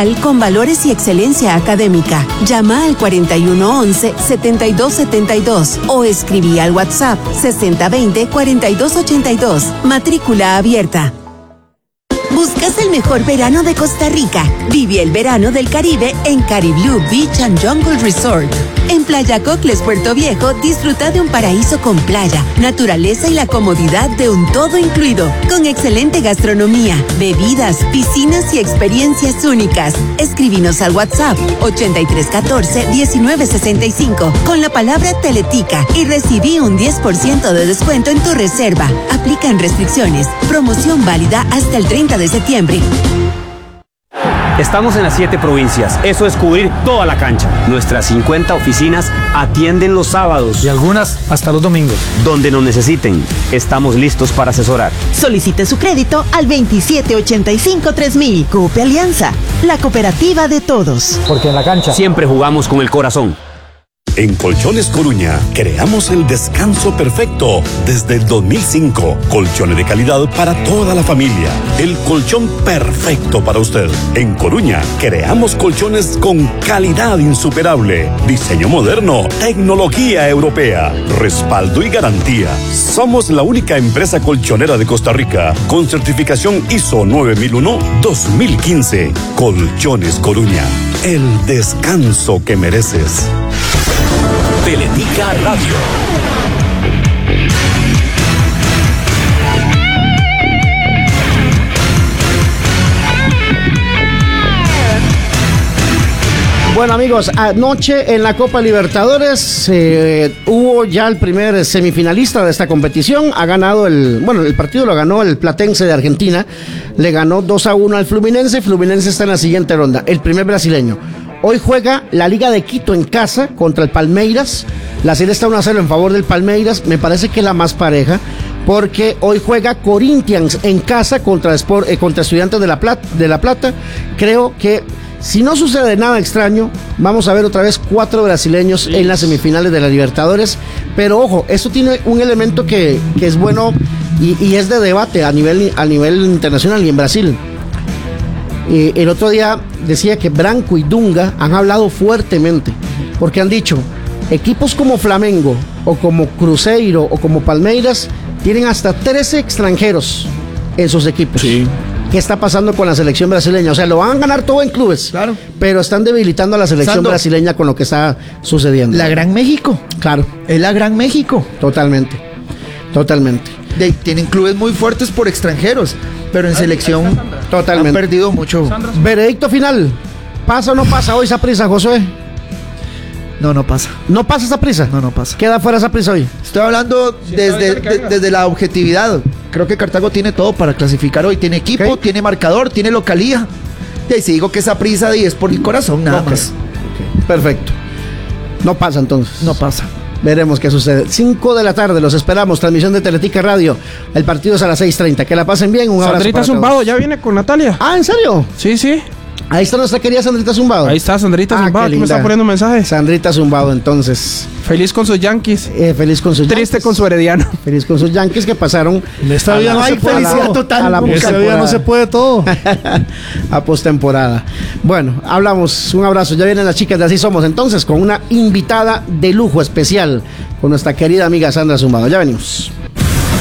integral con valores y excelencia académica. Llama al 4111-7272 o escribí al WhatsApp 6020-4282. Matrícula abierta. ¿Buscas el mejor verano de Costa Rica? Vive el verano del Caribe en Cariblú Beach and Jungle Resort. En Playa Cocles, Puerto Viejo, disfruta de un paraíso con playa, naturaleza y la comodidad de un todo incluido, con excelente gastronomía, bebidas, piscinas y experiencias únicas. Escríbenos al WhatsApp 8314-1965 con la palabra Teletica y recibí un 10% de descuento en tu reserva. Aplican restricciones. Promoción válida hasta el 30 de septiembre. Estamos en las 7 provincias, eso es cubrir toda la cancha. Nuestras 50 oficinas atienden los sábados. Y algunas hasta los domingos. Donde nos necesiten, estamos listos para asesorar. Solicite su crédito al 2785-3000. Cope Alianza, la cooperativa de todos. Porque en la cancha siempre jugamos con el corazón. En Colchones Coruña creamos el descanso perfecto desde el 2005. Colchones de calidad para toda la familia. El colchón perfecto para usted. En Coruña creamos colchones con calidad insuperable, diseño moderno, tecnología europea, respaldo y garantía. Somos la única empresa colchonera de Costa Rica con certificación ISO 9001-2015. Colchones Coruña. El descanso que mereces. Teletica Radio. Bueno, amigos, anoche en la Copa Libertadores hubo ya el primer semifinalista de esta competición. Ha ganado el partido lo ganó el Platense de Argentina. Le ganó 2-1 al Fluminense. Fluminense está en la siguiente ronda, el primer brasileño. Hoy juega la Liga de Quito en casa contra el Palmeiras. La serie está 1-0 en favor del Palmeiras. Me parece que es la más pareja, porque hoy juega Corinthians en casa contra Estudiantes de La Plata. Creo que si no sucede nada extraño, vamos a ver otra vez 4 brasileños en las semifinales de la Libertadores. Pero ojo, esto tiene un elemento que es bueno y es de debate a nivel internacional y en Brasil. El otro día decía que Branco y Dunga han hablado fuertemente, porque han dicho, equipos como Flamengo o como Cruzeiro o como Palmeiras tienen hasta 13 extranjeros en sus equipos. Sí. ¿Qué está pasando con la selección brasileña? O sea, lo van a ganar todo en clubes, claro, pero están debilitando a la selección brasileña con lo que está sucediendo. La Gran México. Claro. Es la Gran México. Totalmente. Tienen clubes muy fuertes por extranjeros, pero en selección totalmente han perdido mucho. Veredicto final. ¿Pasa o no pasa hoy Saprissa, Josué? No pasa. ¿No pasa Saprissa? No pasa. ¿Queda fuera Saprissa hoy? Estoy hablando desde la objetividad. Creo que Cartago tiene todo para clasificar hoy. Tiene equipo, tiene marcador, tiene localía. Y si digo que Saprissa es por el corazón, nada más. Okay. Perfecto. No pasa entonces. No pasa. Veremos qué sucede. 5 de la tarde, los esperamos. Transmisión de Teletica Radio. El partido es a las 6:30. Que la pasen bien. Un abrazo. Sandrita Zumbado ya viene con Natalia. Ah, ¿en serio? Sí. Ahí está nuestra querida Sandrita Zumbado. Ahí está Sandrita Zumbado. ¿Qué me está poniendo un mensaje? Sandrita Zumbado, entonces. Feliz con sus Yankees. Feliz con sus Triste Yankees. con su Herediano. Feliz con sus Yankees que pasaron. En esta vida no se puede felicidad total. En esta vida no se puede todo. A postemporada. Bueno, hablamos. Un abrazo. Ya vienen las chicas de Así Somos. Entonces, con una invitada de lujo especial, con nuestra querida amiga Sandra Zumbado. Ya venimos.